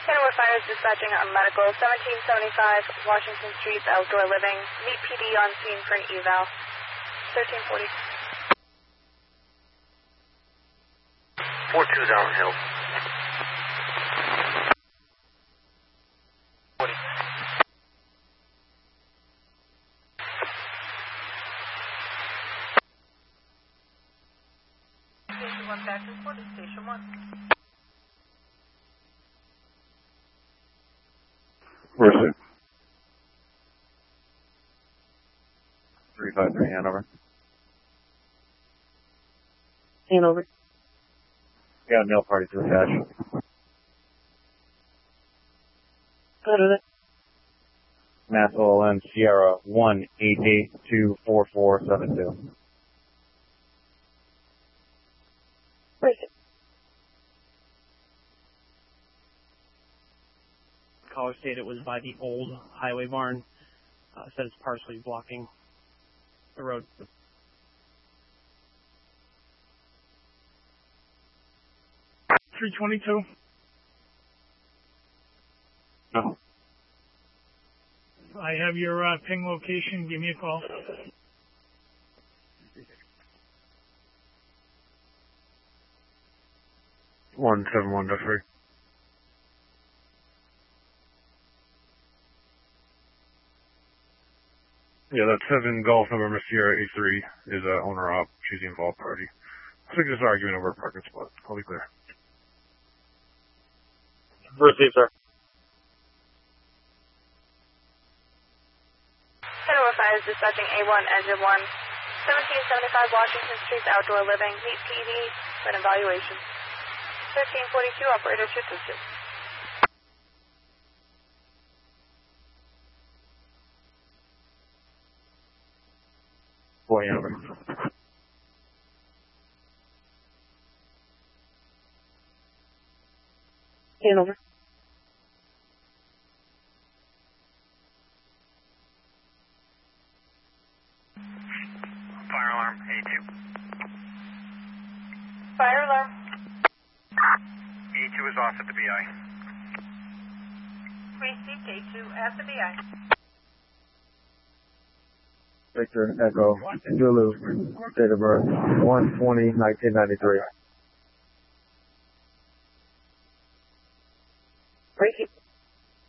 Kenilworth Fire is dispatching a medical 1775 Washington Street, outdoor living. Meet PD on scene for an eval. 1340. 42 downhill. 40. Station 1 back to report, Station 1. Where's it? 353 Hanover. Hanover. Got a mail party to attach. Go to it. Mass OLN Sierra 1882442. Where's it? Caller stated it was by the old highway barn. Said it's partially blocking the road. 322. No. I have your ping location. Give me a call. 171-3. Yeah, that's 7 Golf November Sierra 83 is owner op. She's the involved party. So just arguing over a parking spot. I'll be clear. Receive, sir. Kenilworth Fire is dispatching A1 engine 1, 1775 Washington Street, outdoor living. Meet PD for an evaluation. 1342, operator to assist. Boy, Hanover. Hanover. Fire alarm, A2. Fire alarm. A2 is off at the BI. Received A2 at the BI. Victor Echo Zulu, date of birth 1/20/1993.